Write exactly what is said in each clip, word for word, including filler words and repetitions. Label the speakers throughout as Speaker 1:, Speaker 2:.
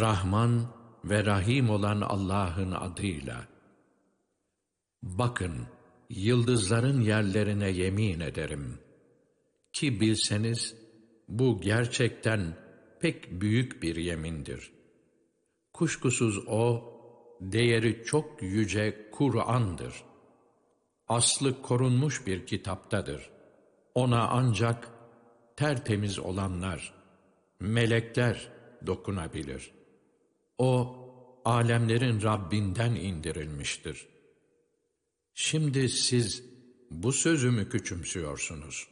Speaker 1: Rahman ve Rahim olan Allah'ın adıyla. Bakın, yıldızların yerlerine yemin ederim. Ki bilseniz, bu gerçekten pek büyük bir yemindir. Kuşkusuz o, değeri çok yüce Kur'an'dır. Aslı korunmuş bir kitaptadır. Ona ancak tertemiz olanlar, melekler dokunabilir. O, alemlerin Rabbinden indirilmiştir. Şimdi siz bu sözü mü küçümsüyorsunuz?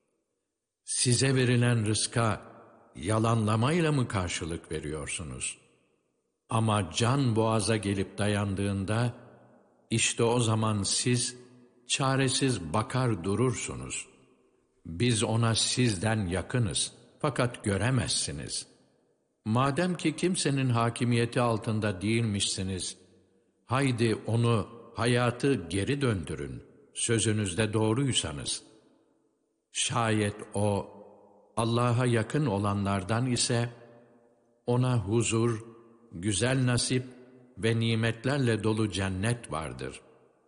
Speaker 1: Size verilen rızka yalanlamayla mı karşılık veriyorsunuz? Ama can boğaza gelip dayandığında, işte o zaman siz çaresiz bakar durursunuz. Biz ona sizden yakınız, fakat göremezsiniz. Madem ki kimsenin hakimiyeti altında değilmişsiniz, haydi onu, hayatı geri döndürün, sözünüzde doğruysanız. Şayet o, Allah'a yakın olanlardan ise, ona huzur, güzel nasip ve nimetlerle dolu cennet vardır.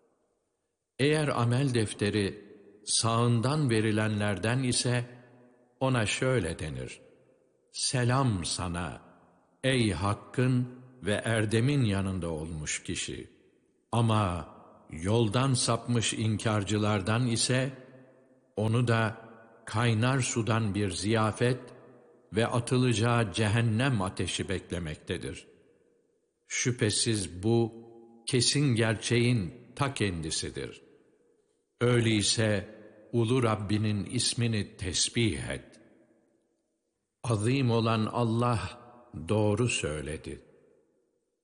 Speaker 1: Eğer amel defteri sağından verilenlerden ise, ona şöyle denir: selam sana, ey hakkın ve erdemin yanında olmuş kişi. Ama yoldan sapmış inkarcılardan ise, onu da kaynar sudan bir ziyafet ve atılacağı cehennem ateşi beklemektedir. Şüphesiz bu, kesin gerçeğin ta kendisidir. Öyleyse, Ulu Rabbinin ismini tesbih et. Azim olan Allah doğru söyledi.